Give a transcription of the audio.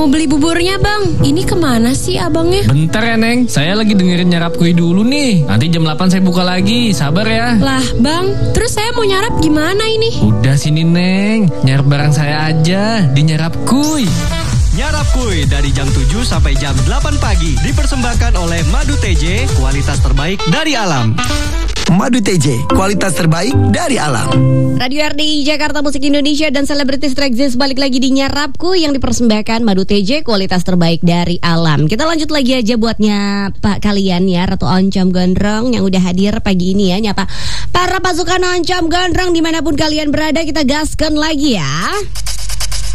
Mau beli buburnya bang. Ini kemana sih abangnya? Bentar ya Neng, saya lagi dengerin Nyarap Kuy dulu nih. Nanti jam 8 saya buka lagi, sabar ya. Lah bang, terus saya mau nyarap gimana ini? Udah sini Neng, nyarap barang saya aja di Nyarap Kuy. Nyarap Kuy dari jam 7 sampai jam 8 pagi. Dipersembahkan oleh Madu TJ, kualitas terbaik dari alam. Madu TJ, kualitas terbaik dari alam. Radio RDI Jakarta Musik Indonesia dan Celebrities Traxis balik lagi di Nyarap Kuy yang dipersembahkan Madu TJ, kualitas terbaik dari alam. Kita lanjut lagi aja buatnya Pak kalian ya, Ratu Oncom Gondrong yang udah hadir pagi ini ya, nyapa para pasukan Oncom Gondrong dimanapun kalian berada, kita gaskan lagi ya.